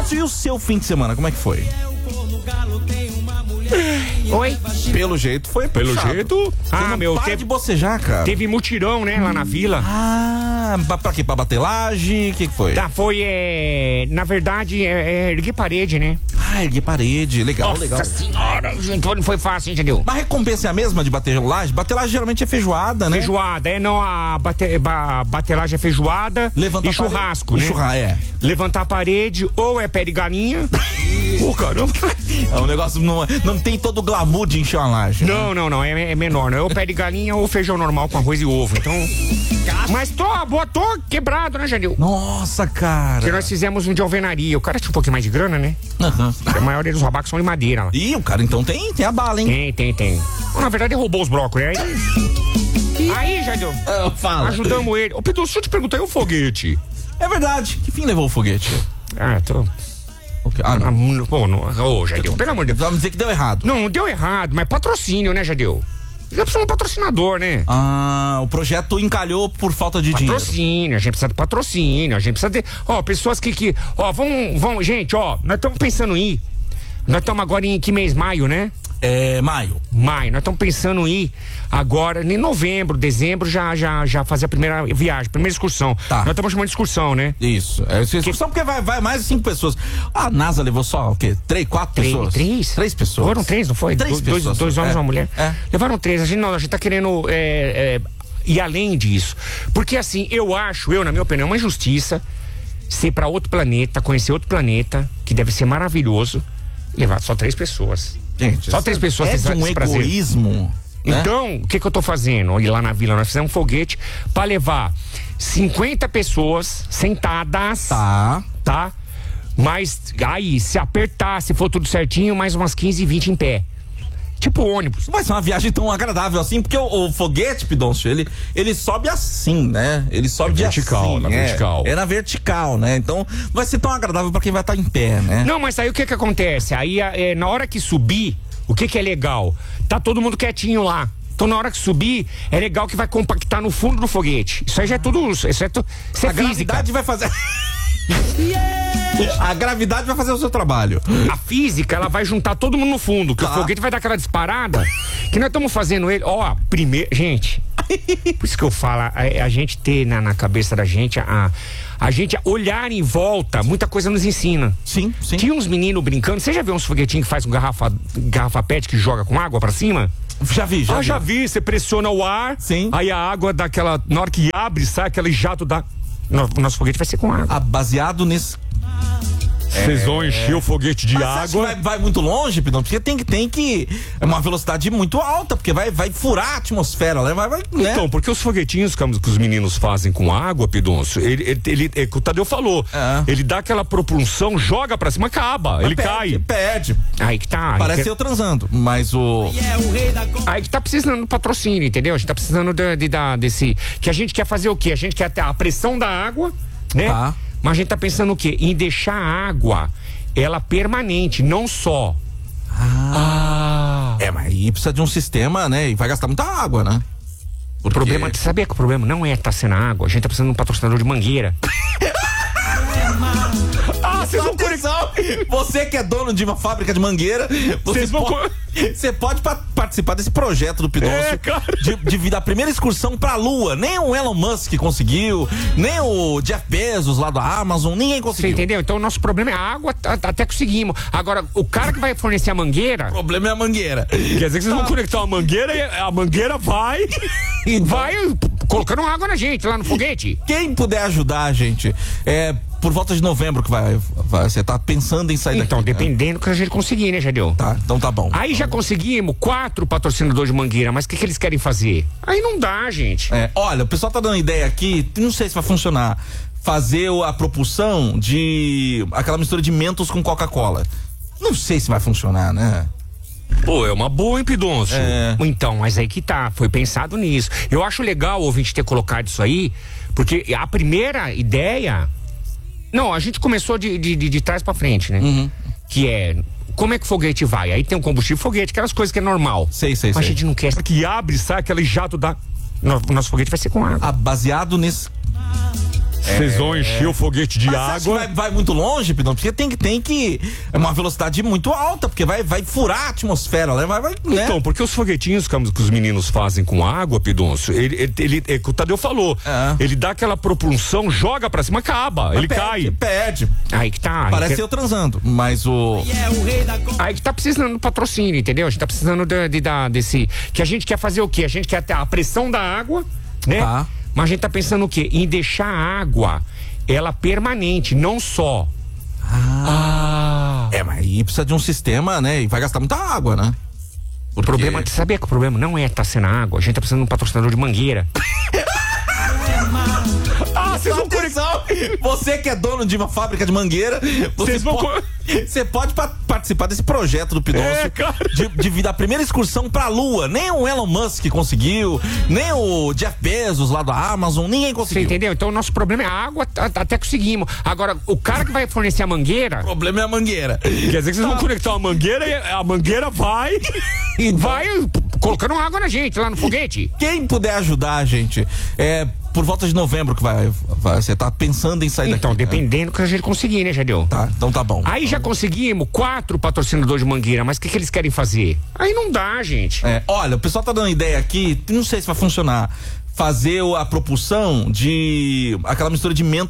Pidoncio, e o seu fim de semana, como é que foi? Oi? Pelo jeito foi Pelo puxado. jeito? Você não para de bocejar, cara. Teve mutirão, né, lá na vila. Pra quê? Pra bater laje? O que foi? Tá, foi, na verdade, erguer parede, né? Erguer parede, legal, legal. Nossa senhora, gente, não foi fácil, entendeu? Mas a recompensa é a mesma de bater laje? Bater laje geralmente é feijoada, né? Feijoada, não, a bater laje é feijoada e churrasco, né? Levantar a parede, ou é pé de galinha. Pô, caramba. O negócio não tem todo o glamour de encher uma laje. Não, é menor, né? Ou pé de galinha ou feijão normal com arroz e ovo, então... Mas tô quebrado, né, Jadil? Nossa, cara. Que nós fizemos um de alvenaria, o cara tinha um pouquinho mais de grana, né? A maioria dos rabacos são de madeira lá. Ih, o cara então tem a bala, hein? Tem. Na verdade, ele roubou os blocos, né? Aí, Jadil, fala. Ajudamos ele. Ô, Pedro, se eu te perguntar, e o foguete? É verdade. Que fim levou o foguete? Tô... Ô, Jadil, pelo amor de Deus. Vamos dizer que deu errado. Não deu errado, mas patrocínio, né, Jadil? Já precisa de um patrocinador, né? O projeto encalhou por falta de dinheiro. A gente precisa de patrocínio, a gente precisa de... Pessoas que vão, gente, nós estamos pensando em ir. Nós estamos agora em que mês? Maio, né? Maio. Nós estamos pensando em ir agora, em novembro, dezembro, já fazer a primeira viagem, primeira excursão. Tá. Nós estamos chamando de excursão, né? Isso. Excursão porque vai mais de 5 pessoas. A NASA levou só o quê? 4 pessoas? 3 pessoas. Foram 3, não foi? 3 pessoas. 2 homens e uma mulher. Levaram 3. A gente tá querendo ir além disso. Porque assim, na minha opinião, é uma injustiça ser pra outro planeta, conhecer outro planeta, que deve ser maravilhoso, levar só 3 pessoas. Gente, só 3 pessoas é um egoísmo. Né? Então, o que eu tô fazendo? E lá na vila nós fizemos um foguete pra levar 50 pessoas sentadas. Tá? Mas aí, se apertar, se for tudo certinho, mais umas 15, 20 em pé. Tipo ônibus. Vai ser uma viagem tão agradável assim, porque o foguete, Pidoncio, ele sobe assim, né? Ele sobe vertical, assim, vertical. É na vertical, né? Então vai ser tão agradável pra quem vai estar em pé, né? Não, mas aí o que acontece? Aí na hora que subir, o que é legal? Tá todo mundo quietinho lá. Então na hora que subir, é legal que vai compactar no fundo do foguete. Isso aí já é tudo, isso é física. A gravidade vai fazer... A gravidade vai fazer o seu trabalho. A física, ela vai juntar todo mundo no fundo, que o foguete vai dar aquela disparada, que nós estamos fazendo ele, primeiro, gente, por isso que eu falo, a gente ter na cabeça da gente, a gente olhar em volta, muita coisa nos ensina. Sim. Tinha uns meninos brincando, você já viu uns foguetinhos que faz com garrafa PET que joga com água pra cima? Já vi, você pressiona o ar, aí a água dá aquela, na hora que abre, sai aquele jato da... Nosso foguete vai ser com água. Baseado nesse... Vocês vão encher o foguete de água. Vai muito longe, Pidão? Porque tem que é uma velocidade muito alta, porque vai furar a atmosfera, né? Né? Então, porque os foguetinhos que os meninos fazem com água, Pidoncio, ele o Tadeu falou, ele dá aquela propulsão, joga pra cima, acaba, ele cai. Perde. Aí que tá. Parece eu transando, mas Aí que tá precisando do patrocínio, entendeu? A gente tá precisando desse... Que a gente quer fazer o quê? A gente quer ter a pressão da água, né? Tá. Mas a gente tá pensando o quê? Em deixar a água, ela permanente, não só. Mas aí precisa de um sistema, né? E vai gastar muita água, né? O problema, sabia que o problema não é estar sendo água, a gente tá precisando de um patrocinador de mangueira. Vocês vão conexão. Você que é dono de uma fábrica de mangueira, você pode participar desse projeto do Pidoncio de da primeira excursão pra Lua. Nem o Elon Musk conseguiu, nem o Jeff Bezos lá da Amazon, ninguém conseguiu. Você entendeu? Então o nosso problema é a água, até conseguimos. Agora, o cara que vai fornecer a mangueira... O problema é a mangueira. Quer dizer que vocês vão conectar uma mangueira e a mangueira vai colocando água na gente lá no foguete. Quem puder ajudar, gente, por volta de novembro que você tá pensando em sair daqui. Então, dependendo do que a gente conseguir, né, Jadeu? Tá, então tá bom. Aí já conseguimos 4 patrocinadores de mangueira, mas o que eles querem fazer? Aí não dá, gente. Olha, o pessoal tá dando ideia aqui, não sei se vai funcionar, fazer a propulsão de aquela mistura de Mentos com Coca-Cola. Não sei se vai funcionar, né? Pô, é uma boa, hein, Pidoncio? Então, mas aí que tá, foi pensado nisso. Eu acho legal o ouvinte ter colocado isso aí, porque a primeira ideia... Não, a gente começou de trás pra frente, né? Que é, como é que o foguete vai? Aí tem um combustível foguete, aquelas coisas que é normal. Sei. Mas a gente não quer que abre, sai aquele jato da... Nosso foguete vai ser com água. Baseado nesse... Vocês vão encher o foguete de água. Vai muito longe, Pidão? Porque tem que é uma velocidade muito alta, porque vai furar a atmosfera, né? Né? Então, porque os foguetinhos que os meninos fazem com água, Pidoncio, ele o Tadeu falou, ele dá aquela propulsão, joga pra cima, acaba, ele cai. Perde. Aí que tá. Parece eu transando, mas o... Aí que tá precisando do patrocínio, entendeu? A gente tá precisando desse... Que a gente quer fazer o quê? A gente quer ter a pressão da água, né? Tá. Mas a gente tá pensando o quê? Em deixar a água, ela permanente, não só. Mas aí precisa de um sistema, né? E vai gastar muita água, né? O problema, sabia que o problema não é estar sendo água, a gente tá precisando de um patrocinador de mangueira. Vocês vão conexão. Você que é dono de uma fábrica de mangueira, você pode participar desse projeto do Pidoncio de dar a primeira excursão pra Lua. Nem o Elon Musk conseguiu, nem o Jeff Bezos lá da Amazon, ninguém conseguiu. Você entendeu? Então o nosso problema é a água, até conseguimos. Agora, o cara que vai fornecer a mangueira... O problema é a mangueira. Quer dizer que vocês vão conectar uma mangueira e a mangueira vai colocando água na gente, lá no foguete. Quem puder ajudar a gente, por volta de novembro que você tá pensando em sair daqui. Então, dependendo que a gente conseguir, né, Jadeu? Tá, então tá bom. Aí já conseguimos 4 patrocinadores de mangueira, mas o que eles querem fazer? Aí não dá, gente. Olha, o pessoal tá dando ideia aqui, não sei se vai funcionar, fazer a propulsão de aquela mistura de mento